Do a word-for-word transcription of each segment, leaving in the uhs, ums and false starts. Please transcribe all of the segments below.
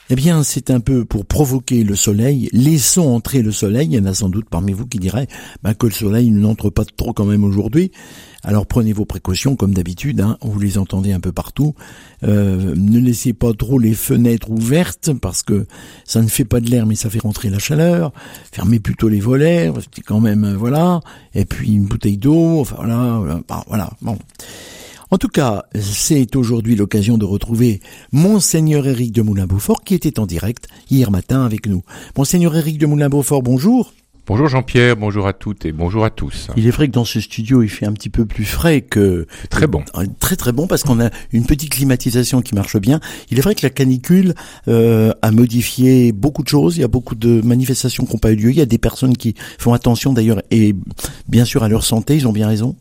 Eh bien, c'est un peu pour provoquer le soleil. Laissons entrer le soleil. Il y en a sans doute parmi vous qui diraient bah, que le soleil n'entre pas trop quand même aujourd'hui. Alors prenez vos précautions comme d'habitude, hein, vous les entendez un peu partout. Euh, ne laissez pas trop les fenêtres ouvertes parce que ça ne fait pas de l'air mais ça fait rentrer la chaleur. Fermez plutôt les volets, c'est quand même euh, voilà. Et puis une bouteille d'eau, enfin voilà, voilà, bah, voilà. Bon. En tout cas, c'est aujourd'hui l'occasion de retrouver Monseigneur Éric de Moulin-Beaufort qui était en direct hier matin avec nous. Monseigneur Éric de Moulin-Beaufort, bonjour. Bonjour Jean-Pierre, bonjour à toutes et bonjour à tous. Il est vrai que dans ce studio, il fait un petit peu plus frais que... C'est très bon. Euh, très très bon parce qu'on a une petite climatisation qui marche bien. Il est vrai que la canicule euh, a modifié beaucoup de choses. Il y a beaucoup de manifestations qui n'ont pas eu lieu. Il y a des personnes qui font attention d'ailleurs et bien sûr à leur santé, ils ont bien raison.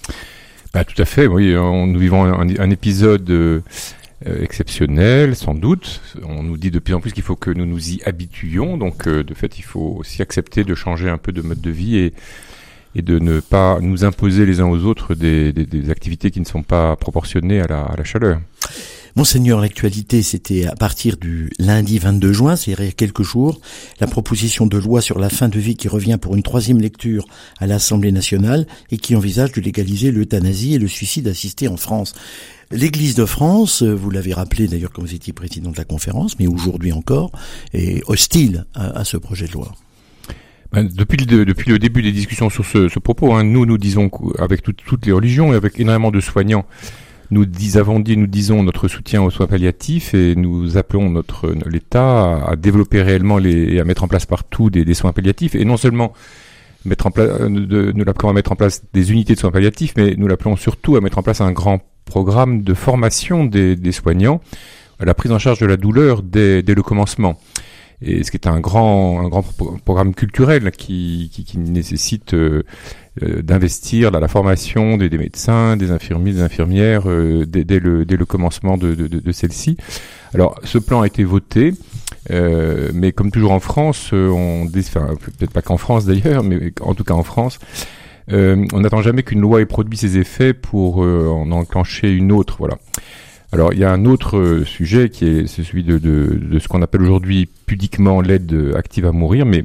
Bah, tout à fait, oui. On, nous vivons un, un épisode euh, exceptionnel, sans doute. On nous dit de plus en plus qu'il faut que nous nous y habituions. Donc, euh, de fait, il faut aussi accepter de changer un peu de mode de vie et, et de ne pas nous imposer les uns aux autres des, des, des activités qui ne sont pas proportionnées à la, à la chaleur. Monseigneur, l'actualité, c'était à partir du lundi vingt-deux juin, c'est-à-dire il y a quelques jours, la proposition de loi sur la fin de vie qui revient pour une troisième lecture à l'Assemblée nationale et qui envisage de légaliser l'euthanasie et le suicide assisté en France. L'Église de France, vous l'avez rappelé d'ailleurs quand vous étiez président de la conférence, mais aujourd'hui encore, est hostile à, à ce projet de loi. Ben, depuis, le, depuis le début des discussions sur ce, ce propos, hein, nous nous disons qu'avec tout, toutes les religions et avec énormément de soignants, nous dis, avons dit, nous disons notre soutien aux soins palliatifs et nous appelons notre l'État à, à développer réellement les, et à mettre en place partout des, des soins palliatifs et non seulement mettre en place, de, nous l'appelons à mettre en place des unités de soins palliatifs, mais nous l'appelons surtout à mettre en place un grand programme de formation des, des soignants à la prise en charge de la douleur dès, dès le commencement. Et ce qui est un grand, un grand pro- programme culturel qui, qui, qui nécessite euh, euh, d'investir dans la formation des, des médecins, des infirmiers, des infirmières euh, dès, dès, le, dès le commencement de, de, de, de celle-ci. Alors, ce plan a été voté, euh, mais comme toujours en France, euh, on, enfin, peut-être pas qu'en France d'ailleurs, mais en tout cas en France, euh, on n'attend jamais qu'une loi ait produit ses effets pour euh, en enclencher une autre. Voilà. Alors, il y a un autre euh, sujet qui est, c'est celui de, de, de ce qu'on appelle aujourd'hui pudiquement l'aide active à mourir, mais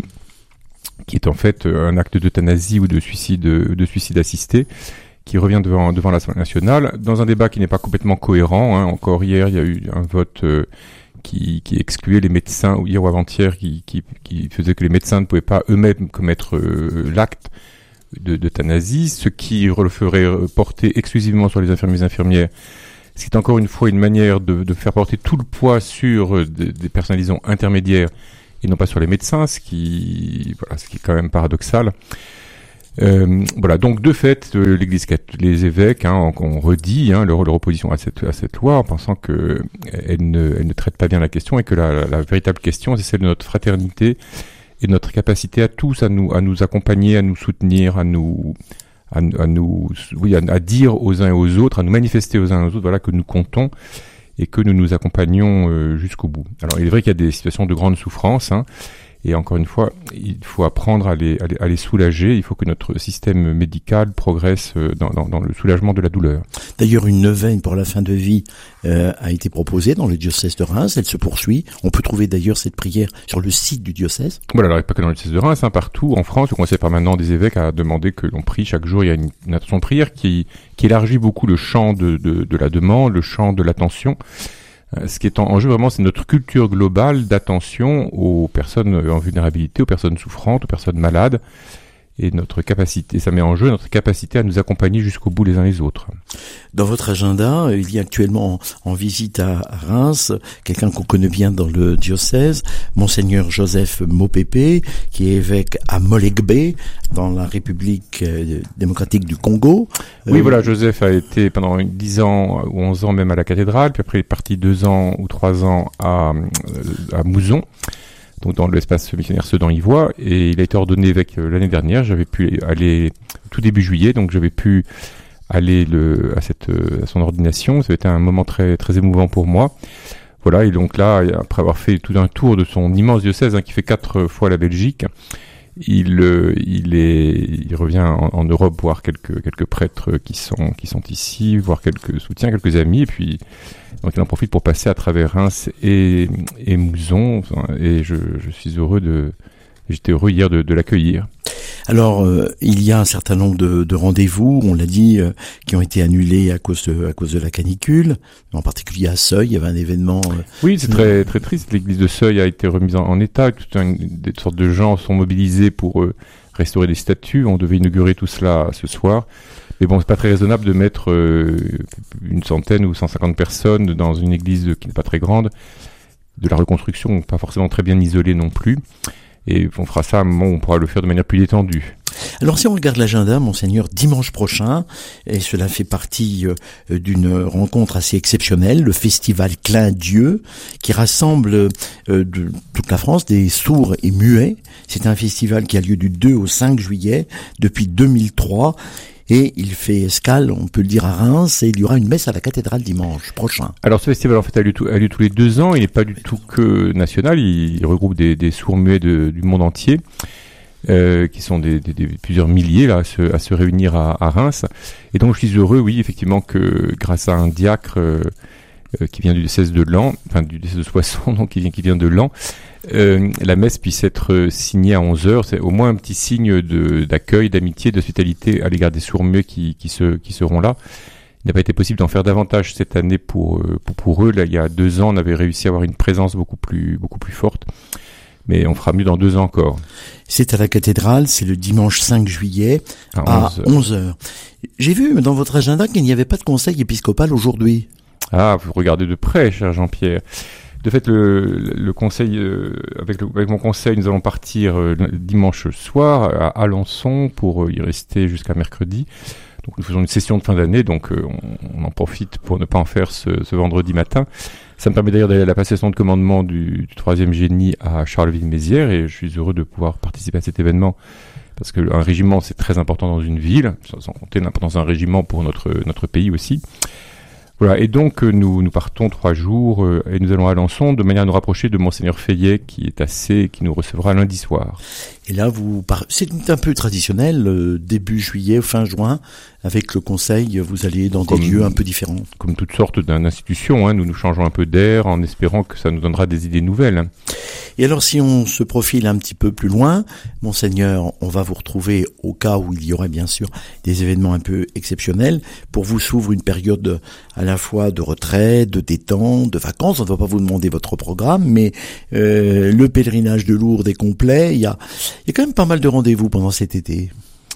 qui est en fait un acte d'euthanasie ou de suicide, de suicide assisté, qui revient devant, devant l'Assemblée nationale, dans un débat qui n'est pas complètement cohérent. Hein. Encore hier, il y a eu un vote euh, qui, qui excluait les médecins, ou hier ou avant-hier, qui, qui, qui faisait que les médecins ne pouvaient pas eux-mêmes commettre euh, l'acte de, d'euthanasie, ce qui le ferait porter exclusivement sur les infirmiers et infirmières. Ce qui est encore une fois une manière de, de faire porter tout le poids sur des, des personnes, disons, intermédiaires et non pas sur les médecins, ce qui, voilà, ce qui est quand même paradoxal. Euh, voilà, donc de fait, l'Église, les évêques, hein, on redit hein, leur, leur opposition à cette, à cette loi en pensant que elle ne, elle ne traite pas bien la question et que la, la, la véritable question, c'est celle de notre fraternité et de notre capacité à tous à nous, à nous accompagner, à nous soutenir, à nous À, à nous, oui, à, à dire aux uns et aux autres, à nous manifester aux uns et aux autres, voilà, que nous comptons et que nous nous accompagnons euh, jusqu'au bout. Alors, il est vrai qu'il y a des situations de grande souffrance, hein, et encore une fois, il faut apprendre à les, à les, à les soulager. Il faut que notre système médical progresse dans, dans, dans le soulagement de la douleur. D'ailleurs, une neuvaine pour la fin de vie euh, a été proposée dans le diocèse de Reims. Elle se poursuit. On peut trouver d'ailleurs cette prière sur le site du diocèse. Voilà, alors pas que dans le diocèse de Reims, hein, partout en France, le conseil permanent des évêques a demandé que l'on prie chaque jour. Il y a une, une attention de prière qui, qui élargit beaucoup le champ de, de, de la demande, le champ de l'attention. Ce qui est en jeu vraiment, c'est notre culture globale d'attention aux personnes en vulnérabilité, aux personnes souffrantes, aux personnes malades, et notre capacité, ça met en jeu notre capacité à nous accompagner jusqu'au bout les uns les autres. Dans votre agenda, il y a actuellement en, en visite à Reims quelqu'un qu'on connaît bien dans le diocèse, Monseigneur Joseph Mopépé, qui est évêque à Molegbé, dans la République euh, démocratique du Congo. Oui, euh, voilà, Joseph a été pendant dix ans ou onze ans même à la cathédrale, puis après il est parti deux ans ou trois ans à, à Mouzon, donc dans l'espace missionnaire Sedan-Ivoire, et il a été ordonné évêque euh, l'année dernière. J'avais pu aller tout début juillet, donc j'avais pu aller le, à, cette, euh, à son ordination. Ça a été un moment très, très émouvant pour moi. Voilà, et donc là, après avoir fait tout un tour de son immense diocèse, hein, qui fait quatre fois la Belgique, il, euh, il, est, il revient en, en Europe voir quelques, quelques prêtres qui sont, qui sont ici, voir quelques soutiens, quelques amis, et puis Donc il en profite pour passer à travers Reims et, et Mouzon, et je, je suis heureux de, j'étais heureux hier de, de l'accueillir. Alors, euh, il y a un certain nombre de, de rendez-vous, on l'a dit, euh, qui ont été annulés à cause de, à cause de la canicule. En particulier à Seuil, il y avait un événement. Euh, oui, c'est très très triste. L'église de Seuil a été remise en, en état. Toutes un, des sortes de gens sont mobilisés pour euh, restaurer des statues. On devait inaugurer tout cela ce soir. Mais bon, c'est pas très raisonnable de mettre euh, une centaine ou cent cinquante personnes dans une église qui n'est pas très grande. De la reconstruction, pas forcément très bien isolée non plus. Et on fera ça à un moment où on pourra le faire de manière plus détendue. Alors si on regarde l'agenda, Monseigneur, dimanche prochain, et cela fait partie euh, d'une rencontre assez exceptionnelle, le festival Clin Dieu, qui rassemble euh, de toute la France des sourds et muets. C'est un festival qui a lieu du deux au cinq juillet, depuis deux mille trois. Et il fait escale, on peut le dire, à Reims, et il y aura une messe à la cathédrale dimanche prochain. Alors ce festival en fait a lieu, tout, a lieu tous les deux ans, il n'est pas du tout que national, il, il regroupe des, des sourds-muets de, du monde entier, euh, qui sont des, des, des plusieurs milliers là, à, se, à se réunir à, à Reims. Et donc je suis heureux, oui, effectivement, que grâce à un diacre euh, euh, qui vient du diocèse de Laon, enfin du diocèse de Soissons, donc qui vient, qui vient de Laon, Euh, la messe puisse être signée à onze heures, c'est au moins un petit signe de, d'accueil, d'amitié, d'hospitalité à l'égard des sourds-muets qui, qui, se, qui seront là. Il n'a pas été possible d'en faire davantage cette année pour, pour, pour eux. Là, il y a deux ans, on avait réussi à avoir une présence beaucoup plus, beaucoup plus forte. Mais on fera mieux dans deux ans encore. C'est à la cathédrale, c'est le dimanche cinq juillet à onze heures. J'ai vu dans votre agenda qu'il n'y avait pas de conseil épiscopal aujourd'hui. Ah, vous regardez de près, cher Jean-Pierre. De fait, le, le conseil, euh, avec, le, avec mon conseil, nous allons partir euh, dimanche soir à Alençon pour euh, y rester jusqu'à mercredi. Donc nous faisons une session de fin d'année, donc euh, on, on en profite pour ne pas en faire ce, ce vendredi matin. Ça me permet d'ailleurs d'aller à la passation de commandement du, du troisième génie à Charleville-Mézières, et je suis heureux de pouvoir participer à cet événement parce que un régiment c'est très important dans une ville, sans compter l'importance d'un régiment pour notre notre pays aussi. Voilà, et donc nous nous partons trois jours euh, et nous allons à Alençon de manière à nous rapprocher de Monseigneur Feillet qui est assez, qui nous recevra lundi soir. Et là, vous par... c'est un peu traditionnel, euh, début juillet, fin juin, avec le conseil, vous allez dans comme, des lieux un peu différents. Comme toutes sortes d'institutions, hein, nous nous changeons un peu d'air en espérant que ça nous donnera des idées nouvelles. Et alors, si on se profile un petit peu plus loin, Monseigneur, on va vous retrouver au cas où il y aurait bien sûr des événements un peu exceptionnels. Pour vous s'ouvre une période à la fois de retrait, de détente, de vacances. On ne va pas vous demander votre programme, mais euh, le pèlerinage de Lourdes est complet. Il y a, il y a quand même pas mal de rendez-vous pendant cet été.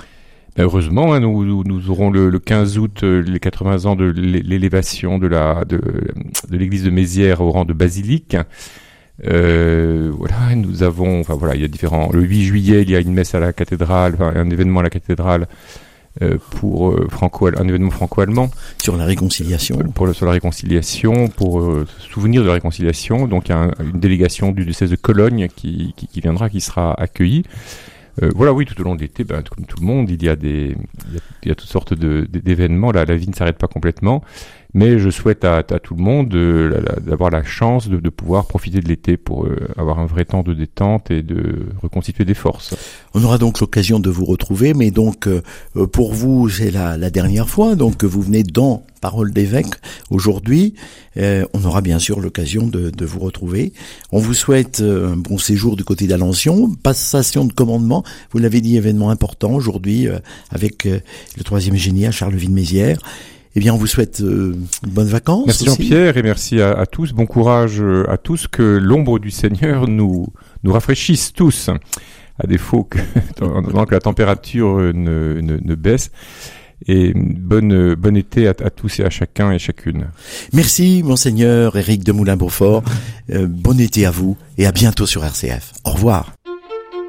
Ben heureusement, hein, nous, nous, nous aurons le, le quinze août euh, les quatre-vingts ans de l'élévation de la de, de l'église de Mézières au rang de basilique. Euh, voilà, nous avons, enfin voilà, il y a différents. Le huit juillet, il y a une messe à la cathédrale, enfin, un événement à la cathédrale euh, pour euh, franco, un événement franco-allemand sur la réconciliation. Pour le, sur la réconciliation, pour euh, se souvenir de la réconciliation. Donc, il y a un, une délégation du diocèse de Cologne qui, qui, qui viendra, qui sera accueillie. Euh, voilà, oui, tout au long de l'été, ben, comme tout le monde, il y a des, il y a, il y a toutes sortes de, d'événements. Là, la vie ne s'arrête pas complètement. Mais je souhaite à, à tout le monde euh, la, la, d'avoir la chance de, de pouvoir profiter de l'été pour euh, avoir un vrai temps de détente et de reconstituer des forces. On aura donc l'occasion de vous retrouver, mais donc euh, pour vous c'est la, la dernière fois donc que vous venez dans Parole d'évêque aujourd'hui. Euh, on aura bien sûr l'occasion de, de vous retrouver. On vous souhaite euh, un bon séjour du côté d'Alençon, passation de commandement. Vous l'avez dit, événement important aujourd'hui euh, avec euh, le troisième génie à Charleville-Mézières. Eh bien, on vous souhaite euh, bonnes vacances. Merci aussi. Jean-Pierre et merci à, à tous. Bon courage à tous. Que l'ombre du Seigneur nous nous rafraîchisse tous, à défaut que, pendant que la température ne, ne, ne baisse. Et bonne bon été à, à tous et à chacun et chacune. Merci, Monseigneur Éric de Moulin-Beaufort. Euh, bon été à vous et à bientôt sur R C F. Au revoir.